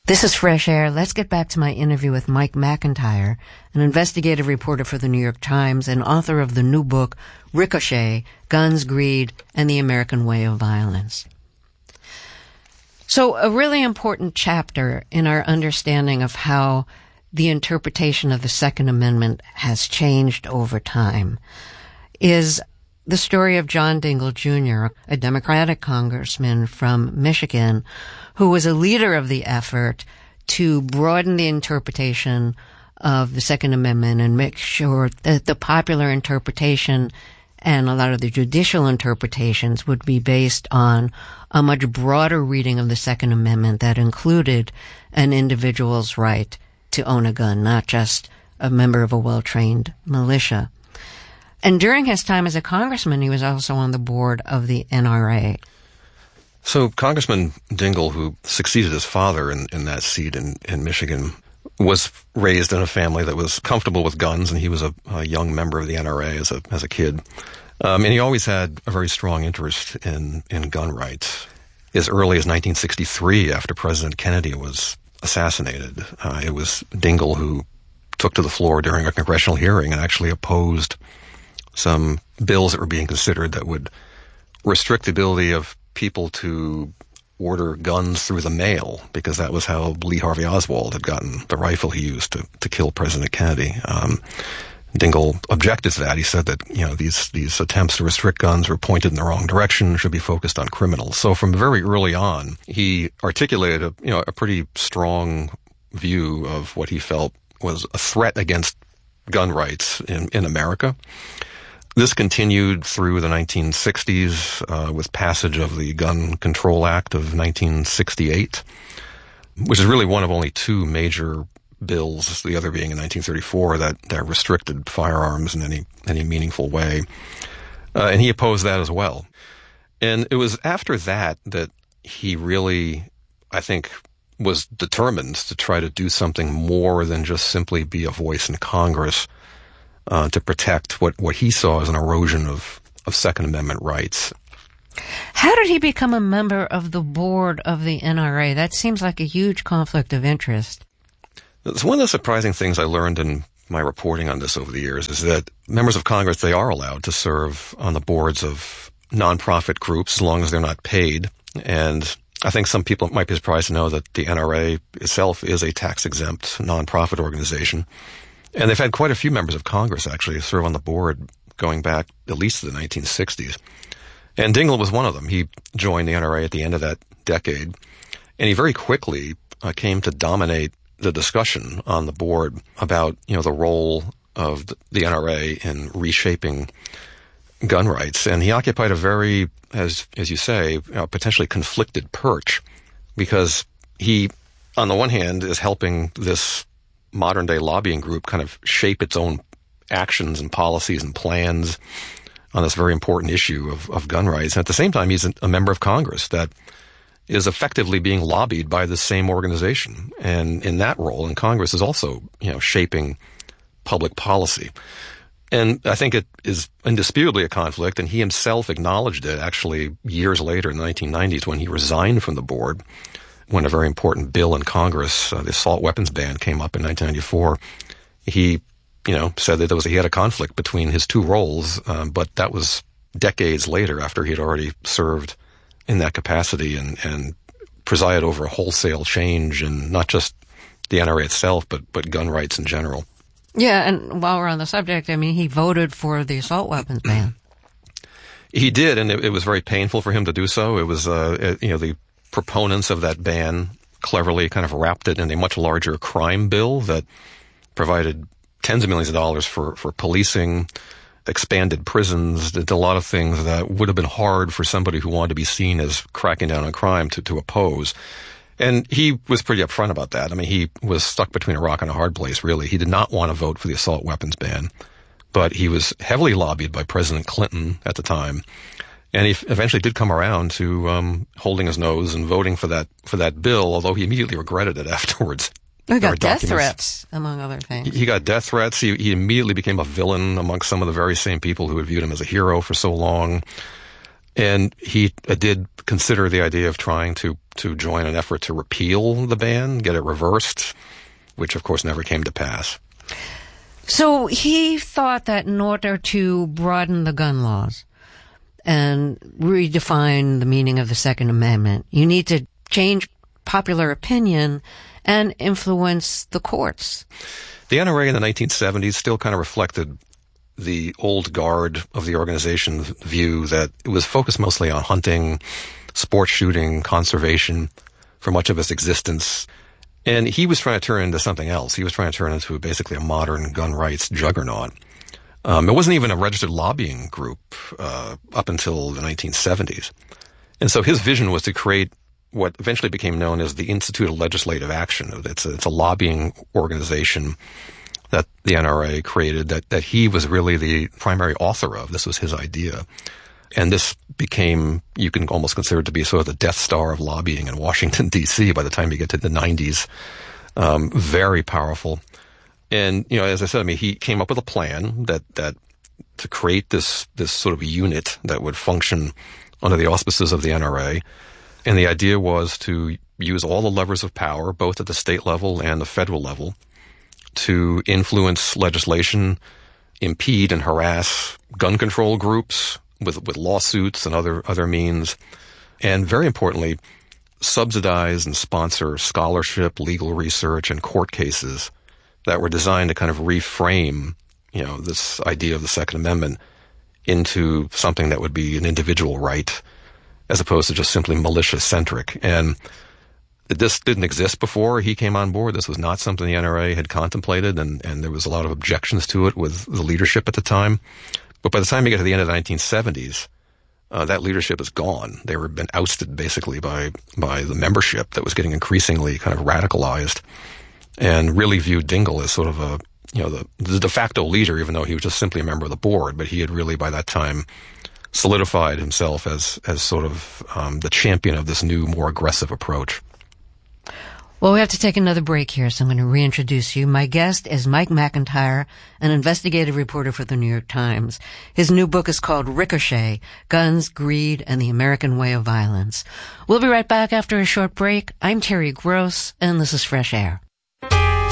This is Fresh Air. Let's get back to my interview with Mike McIntyre, an investigative reporter for the New York Times and author of the new book, Ricochet, Guns, Greed, and the American Way of Violence. So a really important chapter in our understanding of how the interpretation of the Second Amendment has changed over time is the story of John Dingell Jr., a Democratic congressman from Michigan, who was a leader of the effort to broaden the interpretation of the Second Amendment and make sure that the popular interpretation and a lot of the judicial interpretations would be based on a much broader reading of the Second Amendment that included an individual's right to own a gun, not just a member of a well-trained militia. And during his time as a congressman, he was also on the board of the NRA. So Congressman Dingell, who succeeded his father in that seat in Michigan, was raised in a family that was comfortable with guns, and he was a young member of the NRA as a kid. And he always had a very strong interest in gun rights. As early as 1963, after President Kennedy was assassinated, it was Dingell who took to the floor during a congressional hearing and actually opposed some bills that were being considered that would restrict the ability of people to order guns through the mail, because that was how Lee Harvey Oswald had gotten the rifle he used to kill President Kennedy. Dingell objected to that. He said that, these attempts to restrict guns were pointed in the wrong direction, should be focused on criminals. So from very early on, he articulated a pretty strong view of what he felt was a threat against gun rights in America. This continued through the 1960s with passage of the Gun Control Act of 1968, which is really one of only two major bills, the other being in 1934, that restricted firearms in any meaningful way. And he opposed that as well. And it was after that he really, I think, was determined to try to do something more than just simply be a voice in Congress to protect what he saw as an erosion of Second Amendment rights. How did he become a member of the board of the NRA? That seems like a huge conflict of interest. It's one of the surprising things I learned in my reporting on this over the years is that members of Congress, they are allowed to serve on the boards of nonprofit groups as long as they're not paid. And I think some people might be surprised to know that the NRA itself is a tax-exempt nonprofit organization. And they've had quite a few members of Congress actually serve on the board going back at least to the 1960s. And Dingell was one of them. He joined the NRA at the end of that decade, and he very quickly came to dominate the discussion on the board about, the role of the NRA in reshaping gun rights. And he occupied a very, as you say, potentially conflicted perch, because he, on the one hand, is helping this modern-day lobbying group kind of shape its own actions and policies and plans on this very important issue of gun rights. And at the same time, he's a member of Congress that is effectively being lobbied by the same organization. And in that role, in Congress is also, shaping public policy. And I think it is indisputably a conflict, and he himself acknowledged it actually years later in the 1990s when he resigned from the board, when a very important bill in Congress, the assault weapons ban, came up in 1994. He, said that he had a conflict between his two roles, but that was decades later after he had already served in that capacity and presided over a wholesale change in not just the NRA itself, but gun rights in general. Yeah, and while we're on the subject, he voted for the assault weapons ban. He did, and it was very painful for him to do so. It was, the proponents of that ban cleverly kind of wrapped it in a much larger crime bill that provided tens of millions of dollars for policing, expanded prisons, did a lot of things that would have been hard for somebody who wanted to be seen as cracking down on crime to oppose. And he was pretty upfront about that. He was stuck between a rock and a hard place, really. He did not want to vote for the assault weapons ban, but he was heavily lobbied by President Clinton at the time. And he eventually did come around to holding his nose and voting for that bill, although he immediately regretted it afterwards. He got death threats, among other things. He got death threats. He immediately became a villain amongst some of the very same people who had viewed him as a hero for so long. And he did consider the idea of trying to join an effort to repeal the ban, get it reversed, which of course never came to pass. So he thought that in order to broaden the gun laws and redefine the meaning of the Second Amendment, you need to change popular opinion and influence the courts. The NRA in the 1970s still kind of reflected the old guard of the organization's view that it was focused mostly on hunting, sport shooting, conservation for much of its existence. And he was trying to turn into something else. He was trying to turn into basically a modern gun rights juggernaut. It wasn't even a registered lobbying group up until the 1970s. And so his vision was to create what eventually became known as the Institute of Legislative Action. It's a lobbying organization that the NRA created that he was really the primary author of. This was his idea. And this became, you can almost consider it to be sort of the Death Star of lobbying in Washington, D.C. by the time you get to the 90s. Very powerful. And, as I said, he came up with a plan that to create this sort of unit that would function under the auspices of the NRA. And the idea was to use all the levers of power, both at the state level and the federal level, to influence legislation, impede and harass gun control groups with lawsuits and other means, and very importantly, subsidize and sponsor scholarship, legal research, and court cases that were designed to kind of reframe, this idea of the Second Amendment into something that would be an individual right as opposed to just simply militia-centric. And this didn't exist before he came on board. This was not something the NRA had contemplated, and there was a lot of objections to it with the leadership at the time. But by the time you get to the end of the 1970s, that leadership is gone. They were been ousted basically by the membership that was getting increasingly kind of radicalized and really viewed Dingell as sort of the de facto leader, even though he was just simply a member of the board. But he had really by that time solidified himself as sort of the champion of this new, more aggressive approach. Well, we have to take another break here, so I'm going to reintroduce you. My guest is Mike McIntyre, an investigative reporter for the New York Times. His new book is called Ricochet, Guns, Greed, and the American Way of Violence. We'll be right back after a short break. I'm Terry Gross, and this is Fresh Air.